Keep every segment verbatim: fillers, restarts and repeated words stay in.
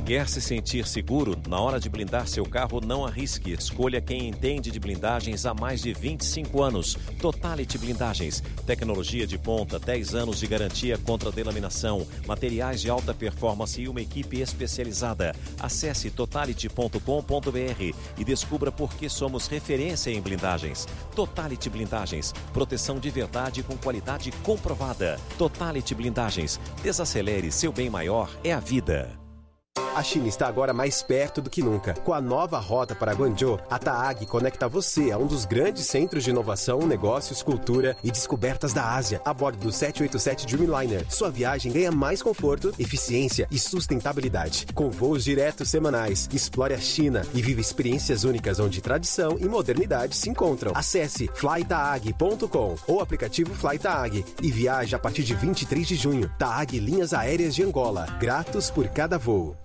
Quer se sentir seguro? Na hora de blindar seu carro, não arrisque. Escolha quem entende de blindagens há mais de vinte e cinco anos. Totality Blindagens. Tecnologia de ponta, dez anos de garantia contra delaminação, materiais de alta performance e uma equipe especializada. Acesse totality ponto com ponto b r e descubra por que somos referência em blindagens. Totality Blindagens. Proteção de verdade com qualidade comprovada. Totality Blindagens. Desacelere, seu bem maior é a vida. A China está agora mais perto do que nunca. Com a nova rota para Guangzhou, a Taag conecta você a um dos grandes centros de inovação, negócios, cultura e descobertas da Ásia, a bordo do sete oito sete Dreamliner. Sua viagem ganha mais conforto, eficiência e sustentabilidade. Com voos diretos semanais, explore a China e viva experiências únicas onde tradição e modernidade se encontram. Acesse fly taag ponto com ou aplicativo FlyTaag e viaje a partir de vinte e três de junho. Taag Linhas Aéreas de Angola. Gratos por cada voo.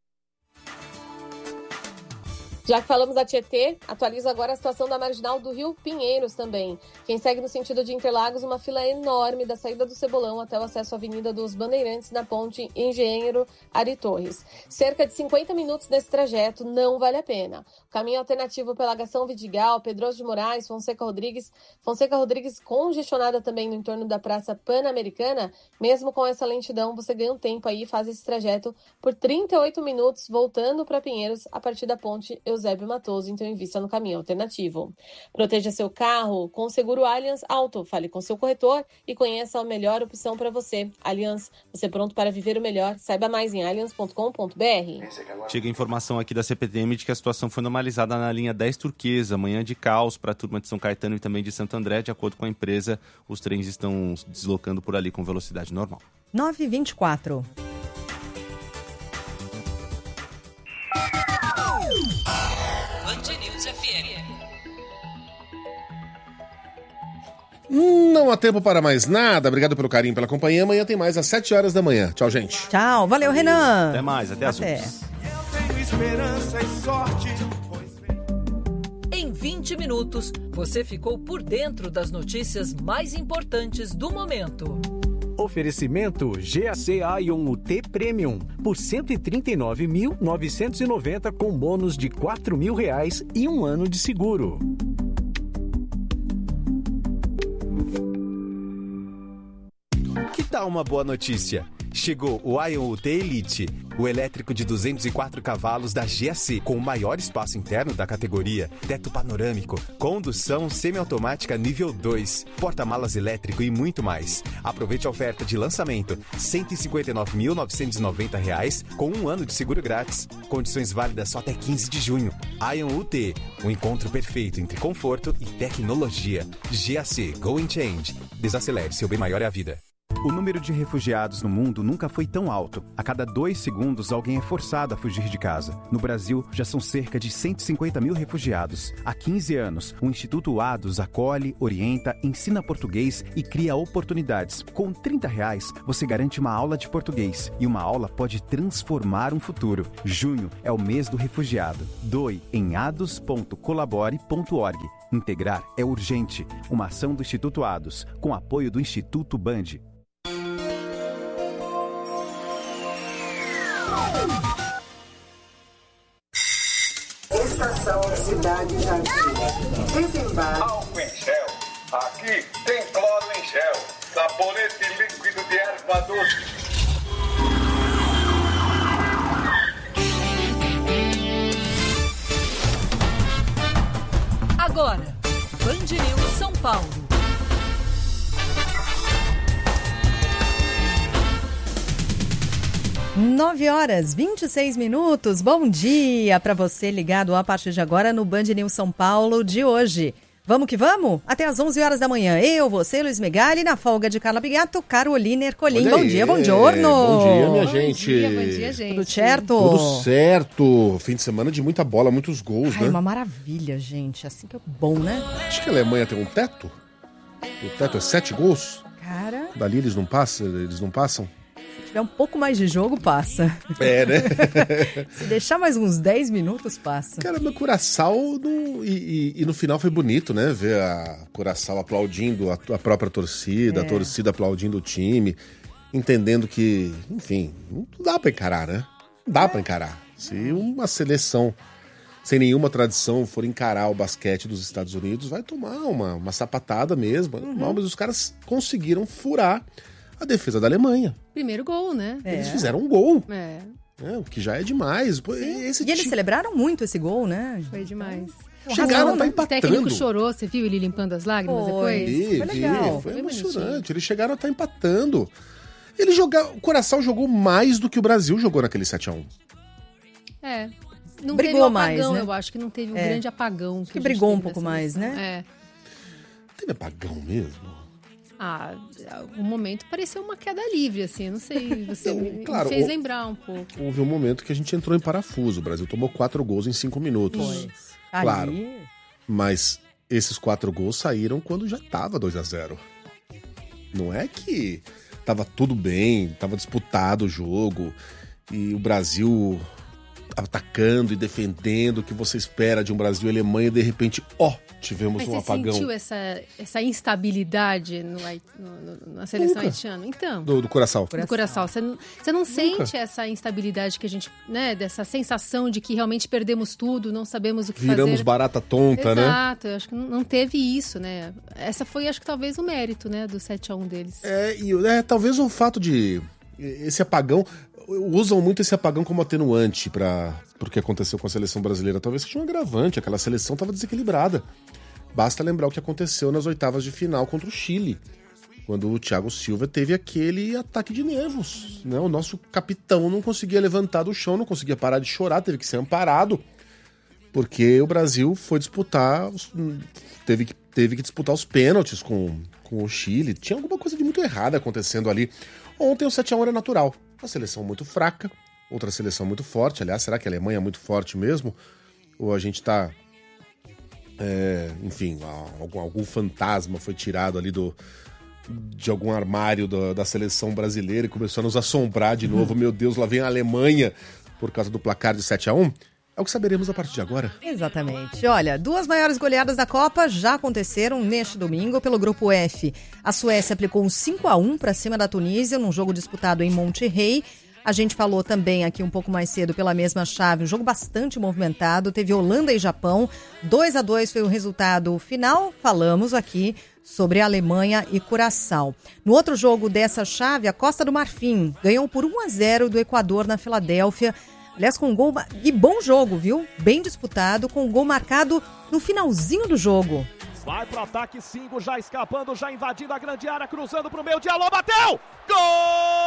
Já que falamos da Tietê, atualizo agora a situação da marginal do Rio Pinheiros também. Quem segue no sentido de Interlagos, uma fila enorme da saída do Cebolão até o acesso à Avenida dos Bandeirantes na ponte Engenheiro Ari Torres. Cerca de cinquenta minutos desse trajeto, não vale a pena. O caminho alternativo pela Gastão Vidigal, Pedroso de Moraes, Fonseca Rodrigues, Fonseca Rodrigues congestionada também no entorno da Praça Pan-Americana, mesmo com essa lentidão, você ganha um tempo aí e faz esse trajeto por trinta e oito minutos, voltando para Pinheiros a partir da ponte Eusébio Matoso, então invista no caminho alternativo. Proteja seu carro com o seguro Allianz Auto. Fale com seu corretor e conheça a melhor opção para você. Allianz, você pronto para viver o melhor? Saiba mais em allianz ponto com ponto b r. Chega a informação aqui da C P T M de que a situação foi normalizada na linha dez Turquesa, amanhã de caos para a turma de São Caetano e também de Santo André. De acordo com a empresa, os trens estão se deslocando por ali com velocidade normal. nove e vinte e quatro. Não há tempo para mais nada. Obrigado pelo carinho, pela companhia. Amanhã tem mais às sete horas da manhã. Tchau, gente. Tchau. Valeu, Renan. Até mais. Até às Até. Eu tenho esperança e sorte. Em vinte minutos, você ficou por dentro das notícias mais importantes do momento. Oferecimento G A C Ion U T Premium por cento e trinta e nove mil novecentos e noventa com bônus de quatro mil reais e um ano de seguro. Que tal uma boa notícia? Chegou o Ion U T Elite, o elétrico de duzentos e quatro cavalos da G A C, com o maior espaço interno da categoria, teto panorâmico, condução semiautomática nível dois, porta-malas elétrico e muito mais. Aproveite a oferta de lançamento, cento e cinquenta e nove mil novecentos e noventa reais, com um ano de seguro grátis. Condições válidas só até quinze de junho. Ion U T, um encontro perfeito entre conforto e tecnologia. G A C, Go and Change. Desacelere, seu bem maior é a vida. O número de refugiados no mundo nunca foi tão alto. A cada dois segundos, alguém é forçado a fugir de casa. No Brasil, já são cerca de cento e cinquenta mil refugiados. Há quinze anos, o Instituto Ados acolhe, orienta, ensina português e cria oportunidades. Com trinta reais, você garante uma aula de português. E uma aula pode transformar um futuro. Junho é o mês do refugiado. Doe em ados ponto colabore ponto org. Integrar é urgente. Uma ação do Instituto Ados, com apoio do Instituto Band. Estação Cidade Jardim. Desembarque. Álcool em gel. Aqui tem cloro em gel. Sabonete líquido de erva doce. Agora, Band News São Paulo. nove horas, vinte e seis minutos. Bom dia para você ligado a partir de agora no Band News São Paulo de hoje. Vamos que vamos? Até às onze horas da manhã. Eu, você, Luiz Megali, na folga de Carla Bigato, Carolina Ercolim. Bom dia, bom giorno. Bom dia, minha gente. Bom dia, bom dia, gente. Tudo certo? Tudo certo. Fim de semana de muita bola, muitos gols, Ai, né? uma maravilha, gente. Assim que é bom, né? Acho que a Alemanha tem um teto. O teto é sete gols. Cara... Dali eles não passam, eles não passam? Se tiver um pouco mais de jogo, passa. É, né? Se deixar mais uns dez minutos, passa. Cara, meu Curaçao no, e, e, e no final foi bonito, né? Ver a Curaçao aplaudindo a, a própria torcida, é. a torcida aplaudindo o time, entendendo que, enfim, não dá pra encarar, né? dá é. pra encarar. Se uma seleção sem nenhuma tradição for encarar o basquete dos Estados Unidos, vai tomar uma, uma sapatada mesmo. Uhum. Mas os caras conseguiram furar a defesa da Alemanha. Primeiro gol, né? Eles é. fizeram um gol. É. É, o que já é demais. Esse e eles time... celebraram muito esse gol, né? Foi demais. Chegaram, tá empatando. O técnico chorou, você viu ele limpando as lágrimas foi. depois? Vi, foi legal. Vi, foi, foi emocionante. Bonitinho. Eles chegaram a estar empatando. Ele joga... O Curaçao jogou mais do que o Brasil jogou naquele sete a um. É. Não brigou teve um apagão, mais, né? Eu acho que não teve um é. grande apagão. Que, que brigou um pouco mais, né? É. Teve apagão mesmo? Ah, um momento pareceu uma queda livre, assim. Não sei, você não, me claro, fez o... lembrar um pouco. Houve um momento que a gente entrou em parafuso. O Brasil tomou quatro gols em cinco minutos. Foi. Claro. Ali... Mas esses quatro gols saíram quando já tava dois a zero. Não é que tava tudo bem, tava disputado o jogo e o Brasil atacando e defendendo o que você espera de um Brasil e Alemanha e de repente, ó, tivemos Mas um você apagão. Você sentiu essa, essa instabilidade no, no, na seleção Nunca. haitiana? Então. Do, do Curaçao. Do Curaçao. Você não, você não sente essa instabilidade que a gente, né, dessa sensação de que realmente perdemos tudo, não sabemos o que Viramos fazer. Viramos barata tonta, Exato, né? Exato, eu acho que não teve isso, né? Essa foi, acho que talvez o mérito, né, do sete a um deles. É, e é, talvez o fato de esse apagão, usam muito esse apagão como atenuante para o que aconteceu com a seleção brasileira. Talvez seja um agravante, aquela seleção estava desequilibrada. Basta lembrar o que aconteceu nas oitavas de final contra o Chile, quando o Thiago Silva teve aquele ataque de nervos, né? O nosso capitão não conseguia levantar do chão, não conseguia parar de chorar, teve que ser amparado, porque o Brasil foi disputar, teve que, teve que disputar os pênaltis com, com o Chile. Tinha alguma coisa de muito errada acontecendo ali. Ontem o sete a um era natural. Uma seleção muito fraca, outra seleção muito forte. Aliás, será que a Alemanha é muito forte mesmo? Ou a gente tá... É, enfim, algum, algum fantasma foi tirado ali do, de algum armário da, da seleção brasileira e começou a nos assombrar de novo. Meu Deus, lá vem a Alemanha por causa do placar de sete a um. É o que saberemos a partir de agora. Exatamente. Olha, duas maiores goleadas da Copa já aconteceram neste domingo pelo Grupo F. A Suécia aplicou um cinco a um para cima da Tunísia num jogo disputado em Monterrey. A gente falou também aqui um pouco mais cedo pela mesma chave, um jogo bastante movimentado. Teve Holanda e Japão. dois a dois foi o resultado final. Falamos aqui sobre a Alemanha e Curaçao. No outro jogo dessa chave, a Costa do Marfim ganhou por um a zero do Equador na Filadélfia. Aliás, com um gol... E bom jogo, viu? Bem disputado, com um gol marcado no finalzinho do jogo. Vai pro ataque, Singo já escapando, já invadindo a grande área, cruzando pro meio, Diallo bateu! Gol!